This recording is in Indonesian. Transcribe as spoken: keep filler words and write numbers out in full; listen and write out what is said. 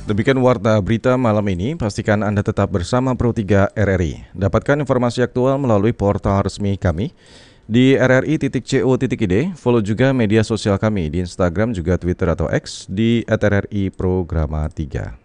Demikian warta berita malam ini, pastikan Anda tetap bersama Pro tiga R R I. Dapatkan informasi aktual melalui portal resmi kami di r r i titik co titik i d, follow juga media sosial kami di Instagram juga Twitter atau X di at r r i programa tiga.